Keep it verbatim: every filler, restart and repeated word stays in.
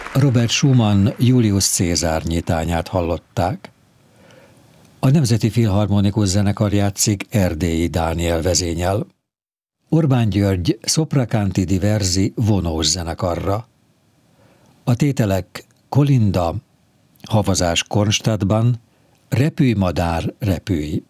Robert Schumann Julius Cézár nyitányát hallották. A Nemzeti Filharmonikus Zenekar játszik Erdélyi Dániel vezényel. Orbán György Sopra Canti Versi vonós zenekarra. A tételek Kolinda, Havazás Kornstadtban, Repülj madár, repülj.